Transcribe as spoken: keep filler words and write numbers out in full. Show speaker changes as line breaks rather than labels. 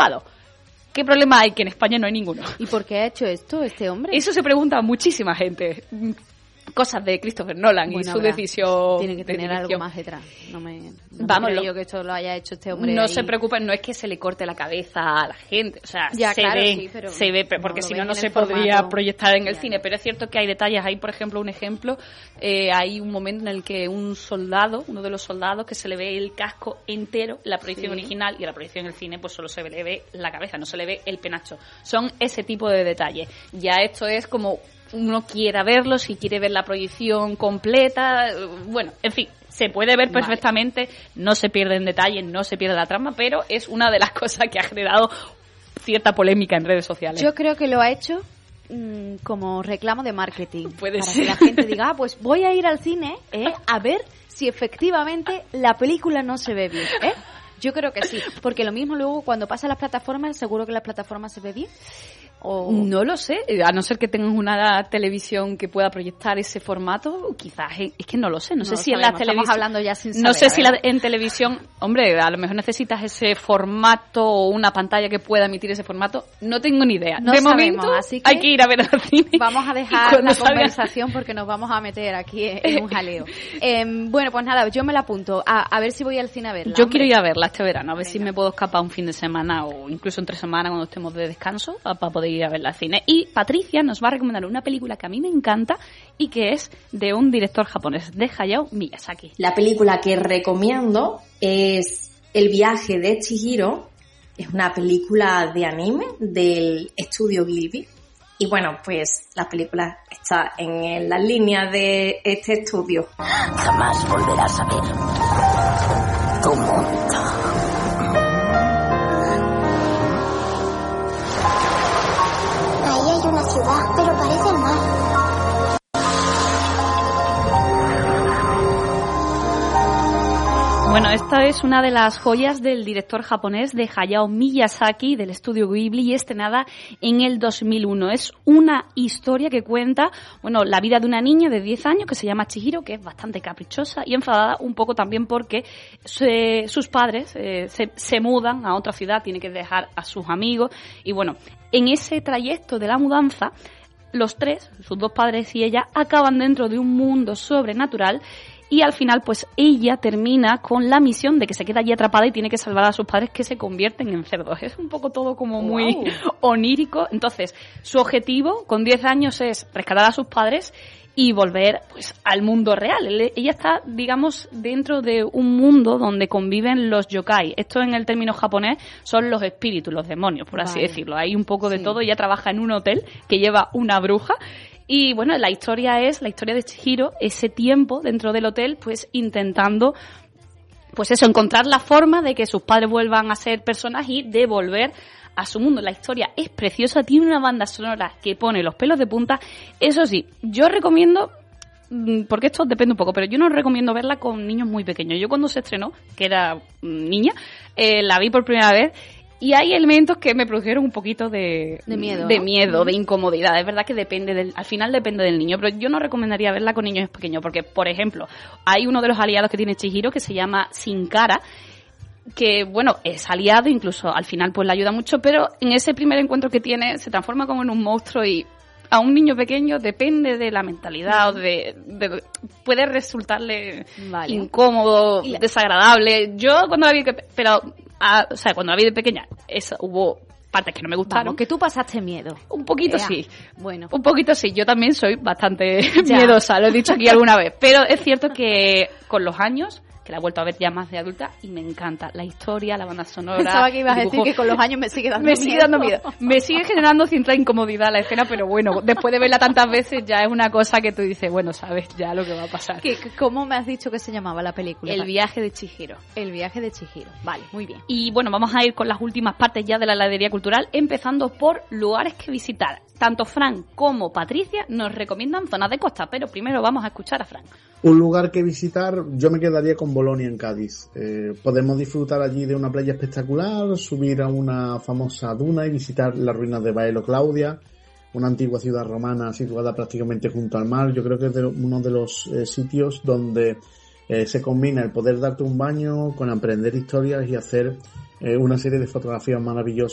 aprobado. ¿Qué problema hay? Que en España no hay ninguno.
¿Y por qué ha hecho esto este hombre?
Eso se pregunta a muchísima gente. Cosas de Christopher Nolan bueno, y su habrá. decisión.
Tiene que tener de algo más detrás. No me, no Vamos, me creo yo que esto lo haya hecho este hombre.
No
ahí.
se preocupen, no es que se le corte la cabeza a la gente. O sea,
ya,
se,
claro,
ve,
sí, pero
se ve, porque si no, no se podría formato. proyectar en el ya. cine. Pero es cierto que hay detalles. Hay, por ejemplo, un ejemplo. Eh, hay un momento en el que un soldado, uno de los soldados, que se le ve el casco entero, la proyección sí. original, y en la proyección en el cine, pues solo se le ve la cabeza, no se le ve el penacho. Son ese tipo de detalles. Ya esto es como uno quiera verlo, si quiere ver la proyección completa, bueno, en fin, se puede ver perfectamente, vale. no se pierde en detalles, no se pierde la trama, pero es una de las cosas que ha generado cierta polémica en redes sociales.
Yo creo que lo ha hecho mmm, como reclamo de marketing.
Puede
para
ser.
que la gente diga, ah, pues voy a ir al cine eh, a ver si efectivamente la película no se ve bien, ¿eh? Yo creo que sí, porque lo mismo luego cuando pasa a las plataformas, seguro que las plataformas se ve bien. O...
No lo sé, a no ser que tengas una televisión que pueda proyectar ese formato, quizás es que no lo sé, no, no sé si en la televisión,
estamos hablando ya sin saber,
no sé si la, en televisión, hombre, a lo mejor necesitas ese formato o una pantalla que pueda emitir ese formato, no tengo ni idea.
No
de
sabemos,
momento
así que
hay que ir a ver al cine.
Vamos a dejar la
salga...
conversación porque nos vamos a meter aquí en un jaleo. eh, bueno, pues nada, yo me la apunto, a, a ver si voy al cine a verla.
Yo
hombre.
quiero ir a verla este verano, a ver
Venga.
si me puedo escapar un fin de semana o incluso entre semana cuando estemos de descanso para poder ir a verla al cine. Y Patricia nos va a recomendar una película que a mí me encanta y que es de un director japonés, de Hayao Miyazaki.
La película que recomiendo es El viaje de Chihiro. Es una película de anime del estudio Ghibli. Y bueno, pues la película está en la línea de este estudio.
Jamás volverás a ver tu mundo.
Hay una ciudad, pero parece el mar.
Bueno, esta es una de las joyas del director japonés de Hayao Miyazaki, del estudio Ghibli, y estrenada en el dos mil uno. Es una historia que cuenta, bueno, la vida de una niña de diez años que se llama Chihiro, que es bastante caprichosa y enfadada un poco también porque se, sus padres eh, se, se mudan a otra ciudad, tiene que dejar a sus amigos y bueno, en ese trayecto de la mudanza, los tres, sus dos padres y ella, acaban dentro de un mundo sobrenatural. Y al final, pues ella termina con la misión de que se queda allí atrapada y tiene que salvar a sus padres que se convierten en cerdos. Es un poco todo como muy wow. onírico. Entonces, su objetivo con diez años es rescatar a sus padres y volver pues al mundo real. Ella está, digamos, dentro de un mundo donde conviven los yokai. Esto en el término japonés son los espíritus, los demonios, por así vale. decirlo. Hay un poco de sí. todo. Ella trabaja en un hotel que lleva una bruja. Y bueno, la historia es la historia de Chihiro, ese tiempo dentro del hotel, pues intentando, pues eso, encontrar la forma de que sus padres vuelvan a ser personas y de volver a su mundo. La historia es preciosa, tiene una banda sonora que pone los pelos de punta. Eso sí, yo recomiendo, porque esto depende un poco, pero yo no recomiendo verla con niños muy pequeños. Yo cuando se estrenó, que era niña, eh, la vi por primera vez. Y hay elementos que me produjeron un poquito de,
de miedo,
de,
¿no?
miedo, de incomodidad. Es verdad que depende del, al final depende del niño, pero yo no recomendaría verla con niños pequeños porque, por ejemplo, hay uno de los aliados que tiene Chihiro que se llama Sin Cara, que, bueno, es aliado, incluso al final pues le ayuda mucho, pero en ese primer encuentro que tiene se transforma como en un monstruo y a un niño pequeño depende de la mentalidad o de, de puede resultarle vale. incómodo, la... desagradable. Yo cuando la vi, pero a, o sea, cuando la vi de pequeña, eso, hubo partes que no me gustaron.
Vamos, que tú pasaste miedo.
Un poquito
Ea.
sí.
Bueno.
Un poquito sí. Yo también soy bastante miedosa, lo he dicho aquí alguna vez. Pero es cierto que con los años, que la he vuelto a ver ya más de adulta y me encanta la historia, la banda sonora.
Pensaba que ibas a decir que con los años me sigue dando
me
miedo.
Me sigue dando miedo. Me sigue generando cierta incomodidad la escena, pero bueno, después de verla tantas veces ya es una cosa que tú dices, bueno, sabes ya lo que va a pasar.
¿Qué, ¿Cómo me has dicho que se llamaba la película?
El viaje de Chihiro.
El viaje de Chihiro. Vale, muy bien.
Y bueno, vamos a ir con las últimas partes ya de la heladería cultural, empezando por lugares que visitar. Tanto Fran como Patricia nos recomiendan zonas de costa, pero primero vamos a escuchar a Fran.
Un lugar que visitar, yo me quedaría con Bolonia en Cádiz. Eh, podemos disfrutar allí de una playa espectacular, subir a una famosa duna y visitar las ruinas de Baelo Claudia, una antigua ciudad romana situada prácticamente junto al mar. Yo creo que es de uno de los eh, sitios donde eh, se combina el poder darte un baño con aprender historias y hacer eh, una serie de fotografías maravillosas